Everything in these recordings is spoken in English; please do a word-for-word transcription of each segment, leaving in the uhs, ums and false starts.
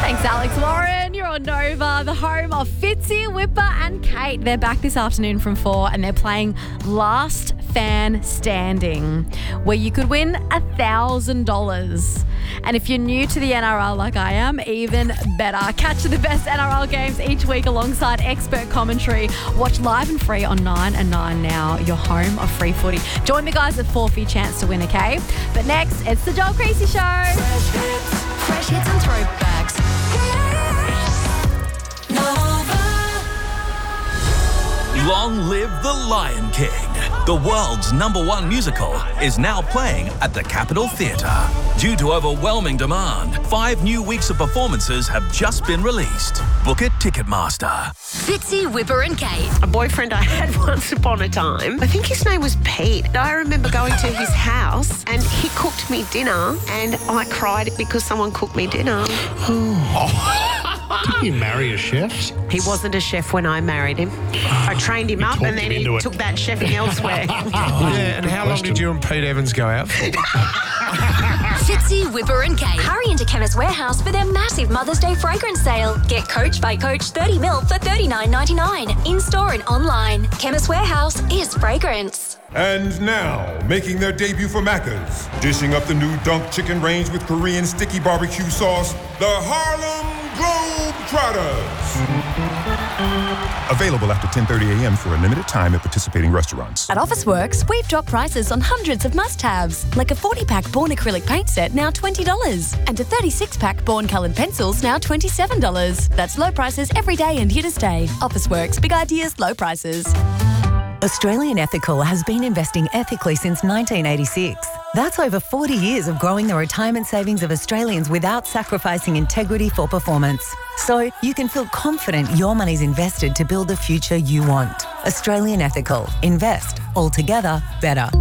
Thanks, Alex Warren. You're on Nova, the home of Fitzy, Whipper and Kate. They're back this afternoon from four and they're playing Last Fan Standing, where you could win one thousand dollars. And if you're new to the N R L like I am, even better. Catch the best N R L games each week alongside expert commentary. Watch live and free on nine and nine now, your home of free footy. Join the guys at four for your chance to win, okay? But next, it's the Joel Creasy Show. Fresh hits, fresh hits and throwbacks. Long live the Lion King. The world's number one musical is now playing at the Capitol Theatre. Due to overwhelming demand, five new weeks of performances have just been released. Book at Ticketmaster. Fitzy, Whipper and Kate. A boyfriend I had once upon a time, I think his name was Pete. I remember going to his house and he cooked me dinner and I cried because someone cooked me dinner. Did you marry a chef? He wasn't a chef when I married him. I trained him You up talked and then him he into it. took that chefing elsewhere. Yeah, and how long did you and Pete Evans go out for? Fitzy, Whipper and Kate. Hurry into Chemist Warehouse for their massive Mother's Day fragrance sale. Get Coach by Coach thirty mil for thirty-nine ninety-nine. In-store and online. Chemist Warehouse is fragrance. And now, making their debut for Macca's, dishing up the new Dunk Chicken Range with Korean sticky barbecue sauce, the Harlem Globetrotters. Available after ten thirty a.m. for a limited time at participating restaurants. At Officeworks, we've dropped prices on hundreds of must-haves, like a forty-pack Bourne acrylic paint set, now twenty dollars, and a thirty-six pack Bourne coloured pencils, now twenty-seven dollars. That's low prices every day and here to stay. Officeworks, big ideas, low prices. Australian Ethical has been investing ethically since nineteen eighty-six. That's over forty years of growing the retirement savings of Australians without sacrificing integrity for performance. So you can feel confident your money's invested to build the future you want. Australian Ethical. Invest. Altogether better.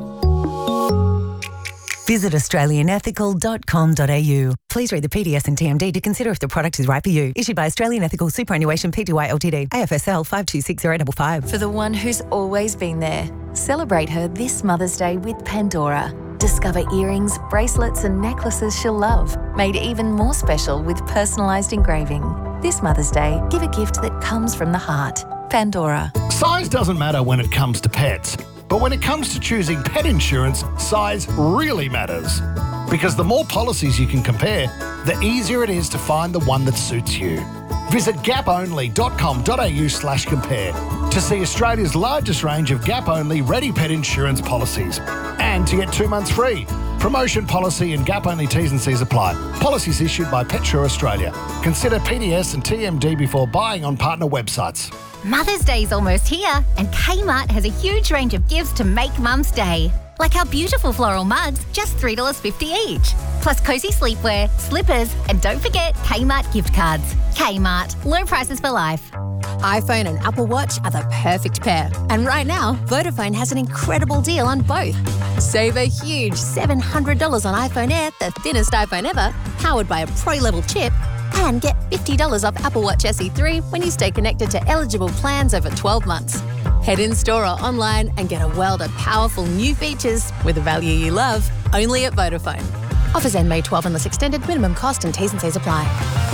Visit australian ethical dot com dot a u. Please read the P D S and T M D to consider if the product is right for you. Issued by Australian Ethical Superannuation Pty Ltd. A F S L five two six zero five five. For the one who's always been there, celebrate her this Mother's Day with Pandora. Discover earrings, bracelets and necklaces she'll love, made even more special with personalised engraving. This Mother's Day, give a gift that comes from the heart. Pandora. Size doesn't matter when it comes to pets. But when it comes to choosing pet insurance, size really matters. Because the more policies you can compare, the easier it is to find the one that suits you. Visit gap only dot com dot a u slash compare to see Australia's largest range of gap-only ready pet insurance policies and to get two months free. Promotion policy and gap-only T's and C's apply. Policies issued by PetSure Australia. Consider P D S and T M D before buying on partner websites. Mother's Day's almost here, and Kmart has a huge range of gifts to make Mum's Day. Like our beautiful floral mugs, just three dollars fifty each. Plus cosy sleepwear, slippers, and don't forget Kmart gift cards. Kmart, low prices for life. iPhone and Apple Watch are the perfect pair. And right now, Vodafone has an incredible deal on both. Save a huge seven hundred dollars on iPhone Air, the thinnest iPhone ever, powered by a Pro-level chip, and get fifty dollars off Apple Watch S E three when you stay connected to eligible plans over twelve months. Head in-store or online and get a world of powerful new features with the value you love, only at Vodafone. Offers end May twelfth unless extended. Minimum cost and T's and C's apply.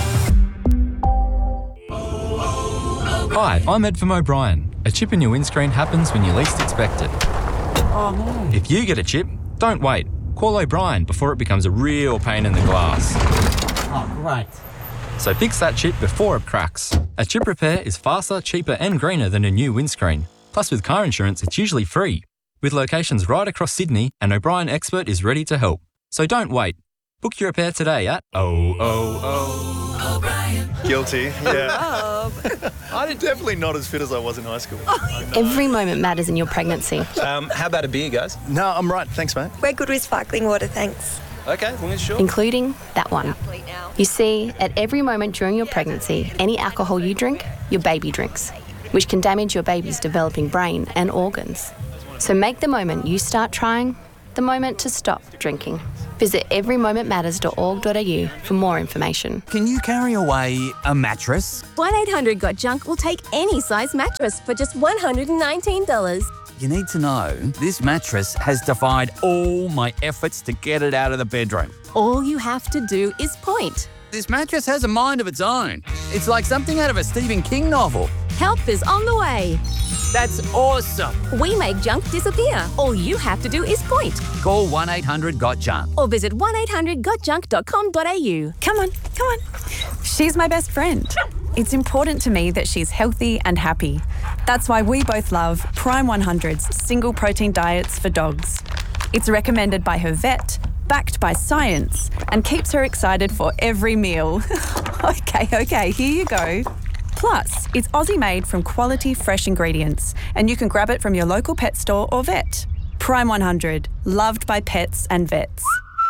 Hi, I'm Ed from O'Brien. A chip in your windscreen happens when you least expect it. Oh, no. If you get a chip, don't wait. Call O'Brien before it becomes a real pain in the glass. Oh, great. So fix that chip before it cracks. A chip repair is faster, cheaper and greener than a new windscreen. Plus with car insurance, it's usually free. With locations right across Sydney, an O'Brien expert is ready to help. So don't wait. Book your repair today at oh oh oh O'Brien. Guilty, yeah. I'm definitely not as fit as I was in high school. Every moment matters in your pregnancy. Um, how about a beer, guys? No, I'm right. Thanks, mate. We're good with sparkling water, thanks. Okay, as long as sure. Including that one. You see, at every moment during your pregnancy, any alcohol you drink, your baby drinks, which can damage your baby's developing brain and organs. So make the moment you start trying the moment to stop drinking. Visit every moment matters dot org dot a u for more information. Can you carry away a mattress? one eight hundred got junk will take any size mattress for just one hundred nineteen dollars. You need to know this mattress has defied all my efforts to get it out of the bedroom. All you have to do is point. This mattress has a mind of its own. It's like something out of a Stephen King novel. Help is on the way. That's awesome. We make junk disappear. All you have to do is point. Call one eight hundred got junk. Or visit one eight hundred got junk dot com dot a u. Come on, come on. She's my best friend. It's important to me that she's healthy and happy. That's why we both love Prime one hundred's single protein diets for dogs. It's recommended by her vet, backed by science, and keeps her excited for every meal. okay, okay, here you go. Plus, it's Aussie-made from quality fresh ingredients, and you can grab it from your local pet store or vet. Prime one hundred, loved by pets and vets.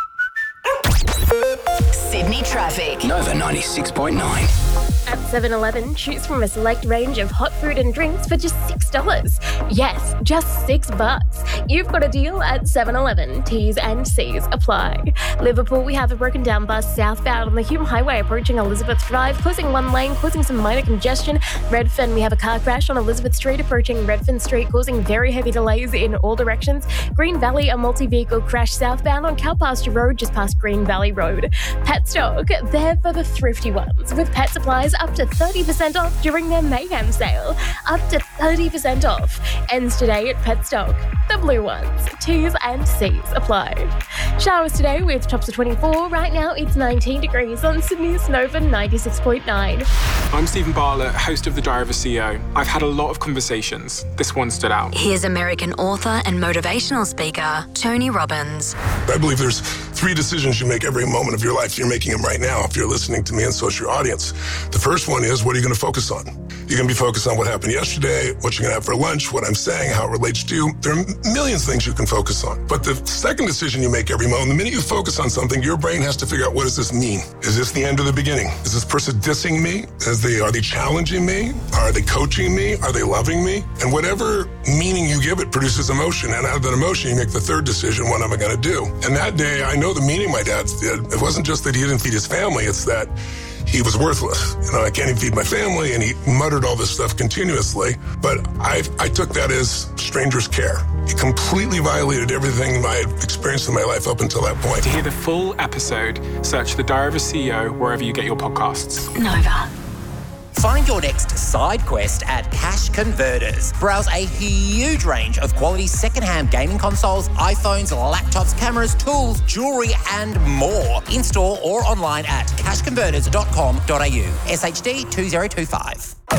Sydney traffic. Nova ninety-six point nine. At seven eleven, choose from a select range of hot food and drinks for just six dollars. Yes, just six bucks. You've got a deal at seven eleven. T's and C's apply. Liverpool, we have a broken down bus southbound on the Hume Highway approaching Elizabeth Drive, causing one lane, causing some minor congestion. Redfern, we have a car crash on Elizabeth Street approaching Redfern Street, causing very heavy delays in all directions. Green Valley, a multi-vehicle crash southbound on Cowpasture Road just past Green Valley Road. Petstock, they're for the thrifty ones, with pet supplies up to thirty percent off during their Mayhem sale. Up to thirty percent off. Ends today at Petstock. The blue ones. T's and C's apply. Showers today with tops of twenty-four. Right now it's nineteen degrees on Sydney's Nova ninety-six point nine. I'm Stephen Bartlett, host of The Diary of a C E O. I've had a lot of conversations. This one stood out. Here's American author and motivational speaker, Tony Robbins. I believe there's three decisions you make every moment of your life. You're making them right now if you're listening to me and so is your audience. The first one is, what are you going to focus on? You're going to be focused on what happened yesterday, what you're going to have for lunch, what I'm saying, how it relates to you. There are millions of things you can focus on. But the second decision you make every moment, the minute you focus on something, your brain has to figure out, what does this mean? Is this the end or the beginning? Is this person dissing me? Is they, are they challenging me? Are they coaching me? Are they loving me? And whatever meaning you give it produces emotion. And out of that emotion, you make the third decision, what am I going to do? And that day, I know the meaning my dad did. It wasn't just that he didn't feed his family, it's that he was worthless. You know, I can't even feed my family, and he muttered all this stuff continuously. But I I took that as stranger's care. He completely violated everything I had experienced in my life up until that point. To hear the full episode, search The Diary of a C E O wherever you get your podcasts. Nova. Find your next side quest at Cash Converters. Browse a huge range of quality second-hand gaming consoles, iPhones, laptops, cameras, tools, jewellery and more. In-store or online at cash converters dot com dot a u. S H D two zero two five.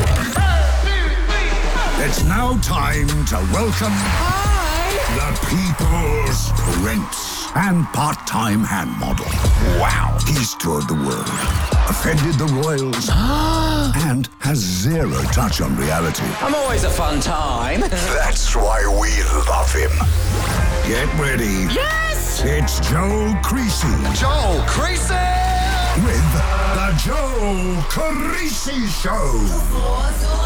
It's now time to welcome the People's Prince and part-time hand model. Wow. He's toured the world, offended the royals, and has zero touch on reality. I'm always a fun time. That's why we love him. Get ready. Yes! It's Joe Creasy. Joel Creasy! With the Joe Creasy Show.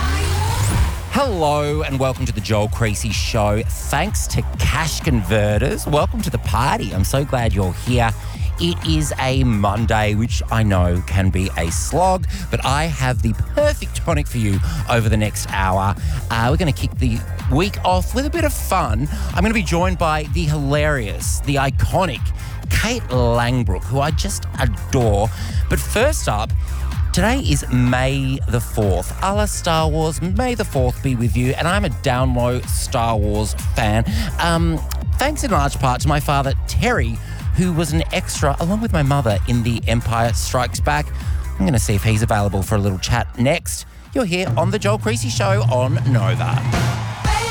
Hello and welcome to the Joel Creasy Show. Thanks to Cash Converters. Welcome to the party. I'm so glad you're here. It is a Monday, which I know can be a slog, but I have the perfect tonic for you over the next hour. Uh, we're going to kick the week off with a bit of fun. I'm going to be joined by the hilarious, the iconic Kate Langbroek, who I just adore. But first up, today is May the fourth. A la Star Wars, May the fourth be with you. And I'm a down low Star Wars fan. Um, thanks in large part to my father, Terry, who was an extra, along with my mother, in The Empire Strikes Back. I'm going to see if he's available for a little chat next. You're here on The Joel Creasy Show on Nova.